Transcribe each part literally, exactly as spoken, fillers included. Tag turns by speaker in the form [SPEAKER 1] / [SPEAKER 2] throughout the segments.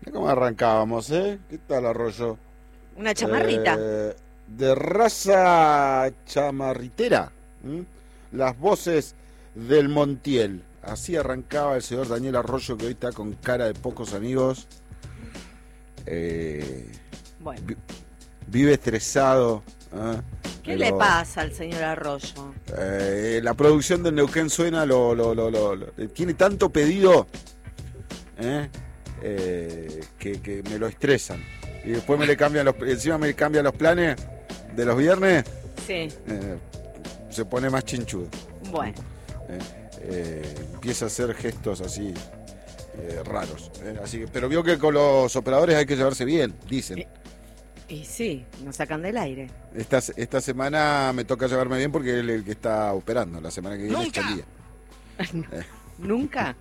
[SPEAKER 1] ¿Cómo arrancábamos, eh? ¿Qué tal, Arroyo?
[SPEAKER 2] Una chamarrita.
[SPEAKER 1] Eh, de raza chamarritera. ¿m? Las voces del Montiel. Así arrancaba el señor Daniel Arroyo, que hoy está con cara de pocos amigos. Eh,
[SPEAKER 2] Bueno,
[SPEAKER 1] vi- vive estresado. ¿eh?
[SPEAKER 2] ¿qué
[SPEAKER 1] Pero,
[SPEAKER 2] le pasa al señor Arroyo?
[SPEAKER 1] eh, la producción del Neuquén Suena lo, lo, lo, lo- lo- tiene tanto pedido, ¿eh? Eh, que, que me lo estresan. Y después me le cambian los, encima me cambian los planes de los viernes,
[SPEAKER 2] Sí,
[SPEAKER 1] eh, se pone más chinchudo.
[SPEAKER 2] bueno.
[SPEAKER 1] ¿eh? Eh, empieza a hacer gestos así eh, raros. ¿eh? Así que, pero vio que con los operadores hay que llevarse bien, dicen.
[SPEAKER 2] Eh. Y sí, nos sacan del aire.
[SPEAKER 1] Esta, esta semana me toca llevarme bien porque él es el que está operando. La semana que viene es Chandía.
[SPEAKER 2] ¿Nunca?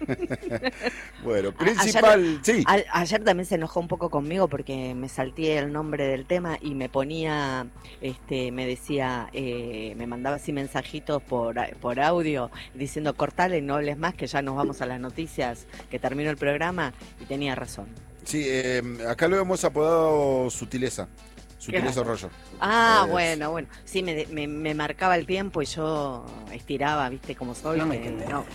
[SPEAKER 1] Bueno,
[SPEAKER 2] A-
[SPEAKER 1] principal,
[SPEAKER 2] ayer,
[SPEAKER 1] sí.
[SPEAKER 2] a- ayer también se enojó un poco conmigo porque me salté el nombre del tema y me ponía, este, me decía, eh, me mandaba así mensajitos por, por audio diciendo cortale, no hables más, que ya nos vamos a las noticias, que terminó el programa, y tenía razón.
[SPEAKER 1] Sí, eh, acá lo hemos apodado Sutileza. Sutileza
[SPEAKER 2] Claro.
[SPEAKER 1] Arroyo.
[SPEAKER 2] Ah,
[SPEAKER 1] Es-
[SPEAKER 2] bueno, bueno. Sí, me, de- me, me marcaba el tiempo y yo estiraba, viste cómo soy.
[SPEAKER 3] No me
[SPEAKER 2] que-
[SPEAKER 3] quedé.
[SPEAKER 2] no.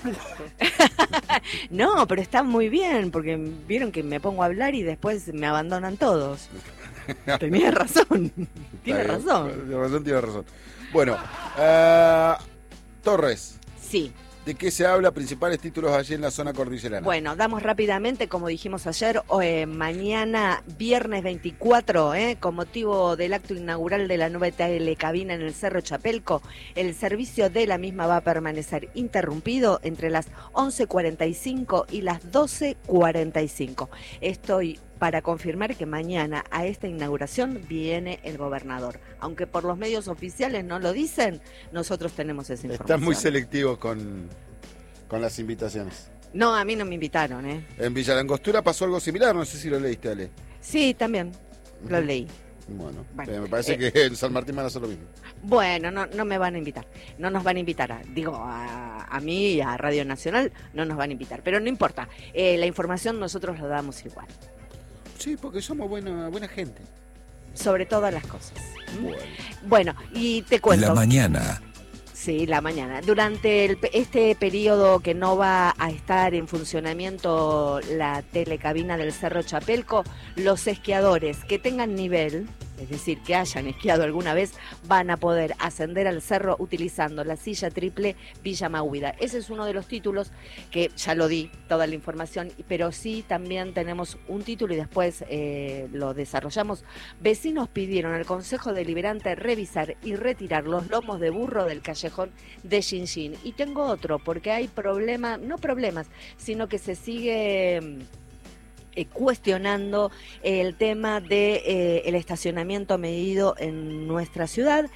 [SPEAKER 2] No, pero está muy bien, porque vieron que me pongo a hablar y después me abandonan todos. Tenía razón. Tiene
[SPEAKER 1] Está bien,
[SPEAKER 2] razón.
[SPEAKER 1] Tiene razón, tiene razón. Bueno, eh, Torres,
[SPEAKER 2] Sí.
[SPEAKER 1] ¿de qué se habla? Principales títulos allí en la zona cordillerana.
[SPEAKER 2] Bueno, damos rápidamente, como dijimos ayer, o, eh, mañana viernes veinticuatro, eh, con motivo del acto inaugural de la nueva telecabina en el Cerro Chapelco, el servicio de la misma va a permanecer interrumpido entre las once cuarenta y cinco y las doce cuarenta y cinco. Estoy para confirmar que mañana a esta inauguración viene el gobernador. Aunque por los medios oficiales no lo dicen, nosotros tenemos esa información.
[SPEAKER 1] Están muy selectivos con, con las invitaciones.
[SPEAKER 2] No, a mí no me invitaron, ¿eh?
[SPEAKER 1] En Villa Langostura pasó algo similar, no sé si lo leíste, Ale.
[SPEAKER 2] Sí, también lo leí.
[SPEAKER 1] Bueno,
[SPEAKER 2] Bueno,
[SPEAKER 1] eh, me parece
[SPEAKER 2] eh,
[SPEAKER 1] que en San Martín van a hacer lo mismo.
[SPEAKER 2] Bueno, no, no me van a invitar, no nos van a invitar, a, digo, a, a mí y a Radio Nacional no nos van a invitar, pero no importa, eh, la información nosotros la damos igual,
[SPEAKER 1] Sí, porque somos buena, buena gente.
[SPEAKER 2] sobre todas las cosas. ¿Mm?
[SPEAKER 1] Bueno.
[SPEAKER 2] Bueno, y te cuento.
[SPEAKER 4] La mañana.
[SPEAKER 2] Sí, la mañana. Durante el pe- este periodo que no va a estar en funcionamiento la telecabina del Cerro Chapelco, los esquiadores que tengan nivel, es decir, que hayan esquiado alguna vez, van a poder ascender al cerro utilizando la silla triple Villa Mahuida. Ese es uno de los títulos que ya lo di, toda la información, pero sí también tenemos un título y después eh, lo desarrollamos. Vecinos pidieron al Consejo Deliberante revisar y retirar los lomos de burro del callejón de Chinchín. Y tengo otro, porque hay problemas, no problemas, sino que se sigue mm, eh, cuestionando el tema de eh, el estacionamiento medido en nuestra ciudad.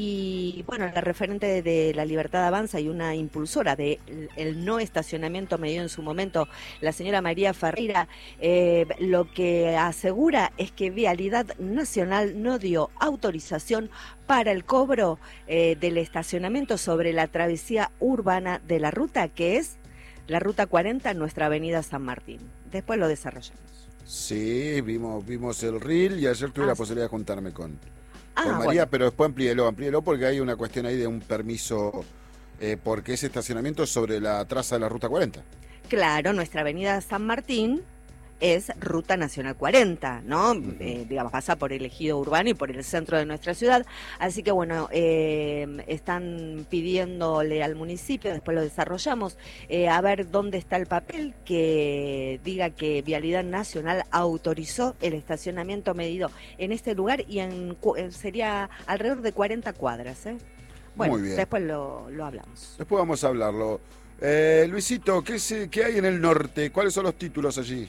[SPEAKER 2] Y bueno, la referente de, de La Libertad Avanza y una impulsora de el, el no estacionamiento medido en su momento, la señora María Ferreira, eh, lo que asegura es que Vialidad Nacional no dio autorización para el cobro eh, del estacionamiento sobre la travesía urbana de la ruta, que es la ruta cuarenta, nuestra avenida San Martín. Después lo desarrollamos.
[SPEAKER 1] Sí, vimos, vimos el reel y ayer tuve
[SPEAKER 2] Ah,
[SPEAKER 1] la
[SPEAKER 2] sí.
[SPEAKER 1] posibilidad de juntarme con,
[SPEAKER 2] Ah,
[SPEAKER 1] con María,
[SPEAKER 2] bueno.
[SPEAKER 1] pero después amplíelo, amplíelo porque hay una cuestión ahí de un permiso, eh, porque ese estacionamiento es sobre la traza de la Ruta cuarenta.
[SPEAKER 2] Claro, nuestra avenida San Martín es Ruta Nacional cuarenta, ¿no?
[SPEAKER 1] Ujú.
[SPEAKER 2] Eh, digamos, pasa por el ejido urbano y por el centro de nuestra ciudad. Así que, bueno, eh, están pidiéndole al municipio, después lo desarrollamos, eh, a ver dónde está el papel que diga que Vialidad Nacional autorizó el estacionamiento medido en este lugar y en cu- eh, sería alrededor de cuarenta cuadras, ¿eh? Bueno,
[SPEAKER 1] Muy bien.
[SPEAKER 2] después lo, lo hablamos.
[SPEAKER 1] Después vamos a hablarlo. Eh, Luisito, ¿qué, se- ¿qué hay en el norte? ¿Cuáles son los títulos allí?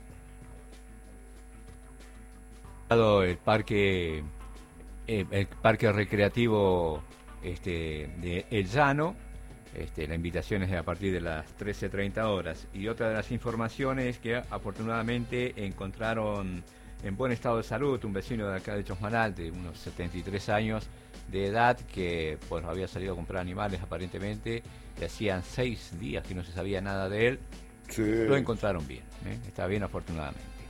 [SPEAKER 3] El parque, eh, el parque recreativo este, de El Llano. Este, la invitación es a partir de las trece treinta horas. Y otra de las informaciones es que afortunadamente encontraron en buen estado de salud un vecino de acá de Chosmalal, de unos setenta y tres años de edad, que pues había salido a comprar animales aparentemente, y hacían seis días que no se sabía nada de él.
[SPEAKER 1] Sí.
[SPEAKER 3] Lo encontraron bien, ¿eh? Está bien afortunadamente.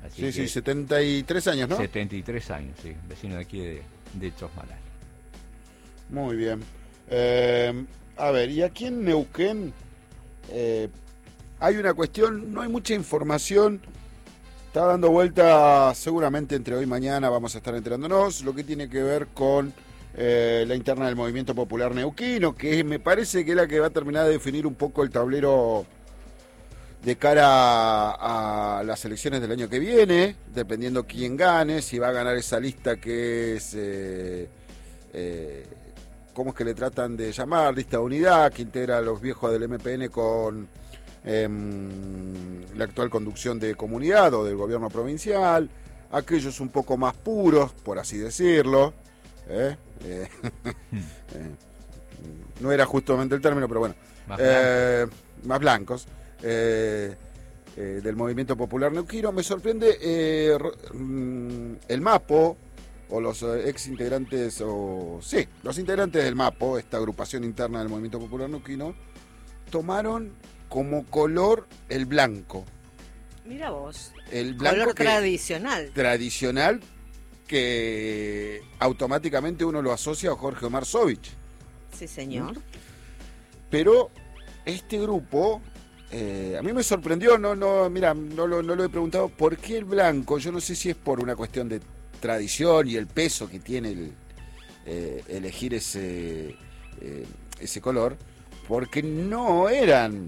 [SPEAKER 3] Así
[SPEAKER 1] Sí,
[SPEAKER 3] que
[SPEAKER 1] sí, setenta y tres años, ¿no?
[SPEAKER 3] setenta y tres años, sí, vecino de aquí de, de Chosmalal.
[SPEAKER 1] Muy bien. Eh, a ver, y aquí en Neuquén eh, hay una cuestión, no hay mucha información, está dando vuelta seguramente entre hoy y mañana, vamos a estar enterándonos, lo que tiene que ver con eh, la interna del Movimiento Popular Neuquino, que me parece que es la que va a terminar de definir un poco el tablero de cara a, a las elecciones del año que viene, dependiendo quién gane, si va a ganar esa lista que es... Eh, eh, ¿Cómo es que le tratan de llamar? Lista de unidad, que integra a los viejos del M P N con eh, la actual conducción de comunidad o del gobierno provincial, aquellos un poco más puros, por así decirlo. ¿eh? Eh, eh, no era justamente el término, pero bueno.
[SPEAKER 3] Más
[SPEAKER 1] eh,
[SPEAKER 3] blancos.
[SPEAKER 1] Más blancos. Eh, eh, del Movimiento Popular Neuquino. Me sorprende eh, el MAPO, o los ex integrantes, o sí, los integrantes del MAPO, esta agrupación interna del Movimiento Popular Neuquino, tomaron como color el blanco.
[SPEAKER 2] Mira vos.
[SPEAKER 1] El blanco
[SPEAKER 2] color
[SPEAKER 1] que,
[SPEAKER 2] tradicional.
[SPEAKER 1] Tradicional, que automáticamente uno lo asocia a Jorge Omar Sovich.
[SPEAKER 2] Sí, señor.
[SPEAKER 1] Pero este grupo, eh, a mí me sorprendió, no, no, mira, no lo, no lo he preguntado, ¿por qué el blanco? Yo no sé si es por una cuestión de tradición y el peso que tiene el, eh, elegir ese, eh, ese color, porque no eran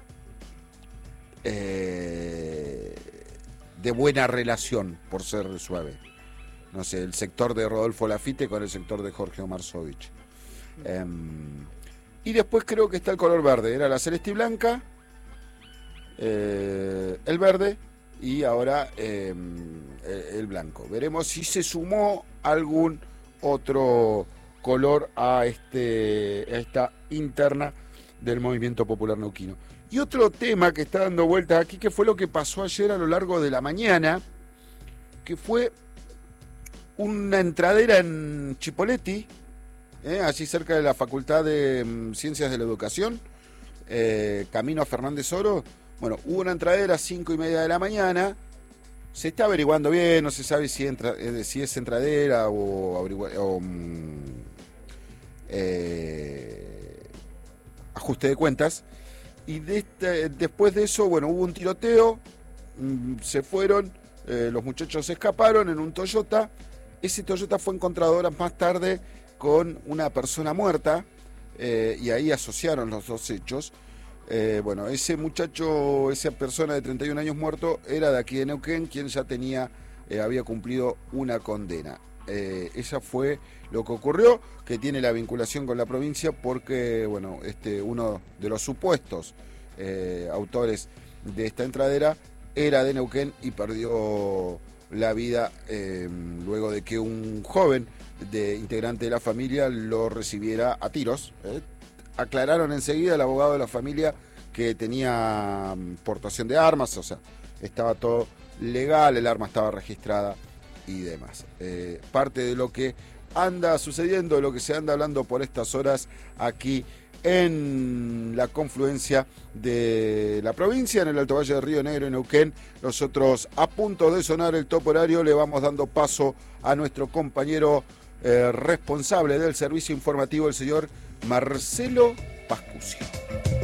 [SPEAKER 1] eh, de buena relación, por ser suave. No sé, el sector de Rodolfo Lafite con el sector de Jorge Omar Sovich. Eh, y después creo que está el color verde, era la celeste y blanca, eh, el verde, y ahora eh, el blanco. Veremos si se sumó algún otro color a, este, a esta interna del Movimiento Popular Neuquino. Y otro tema que está dando vueltas aquí, que fue lo que pasó ayer a lo largo de la mañana, que fue una entradera en Chipoleti, eh, allí cerca de la Facultad de um, Ciencias de la Educación, eh, camino a Fernández Oro. Bueno, hubo una entradera a cinco y media de la mañana. Se está averiguando bien, no se sabe si, entra, eh, si es entradera o, averigua, o um, eh, ajuste de cuentas. Y de este, después de eso, bueno, hubo un tiroteo, um, se fueron, eh, los muchachos se escaparon en un Toyota. Ese Toyota fue encontrado horas más tarde con una persona muerta, eh, y ahí asociaron los dos hechos. Eh, bueno, ese muchacho, esa persona de treinta y un años muerto, era de aquí de Neuquén, quien ya tenía, eh, había cumplido una condena. Eh, esa fue lo que ocurrió, que tiene la vinculación con la provincia, porque, bueno, este, uno de los supuestos eh, autores de esta entradera era de Neuquén y perdió la vida eh, luego de que un joven de integrante de la familia lo recibiera a tiros. ¿eh? Aclararon enseguida el abogado de la familia que tenía um, portación de armas, o sea, estaba todo legal, el arma estaba registrada y demás. Eh, parte de lo que anda sucediendo, de lo que se anda hablando por estas horas aquí en la confluencia de la provincia, en el Alto Valle de Río Negro y Neuquén. Nosotros, a punto de sonar el top horario, le vamos dando paso a nuestro compañero eh, responsable del servicio informativo, el señor Marcelo Pascucio.